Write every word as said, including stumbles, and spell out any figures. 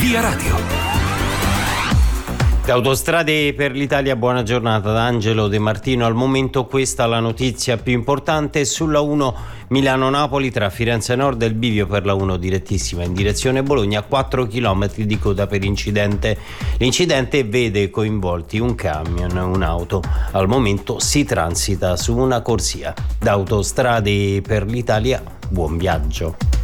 Via Radio. Da Autostrade per l'Italia, buona giornata da Angelo De Martino. Al momento questa la notizia più importante. Sulla uno Milano-Napoli tra Firenze Nord e il bivio per la uno direttissima in direzione Bologna, quattro chilometri di coda per incidente. L'incidente vede coinvolti un camion e un'auto. Al momento si transita su una corsia. Da Autostrade per l'Italia, buon viaggio.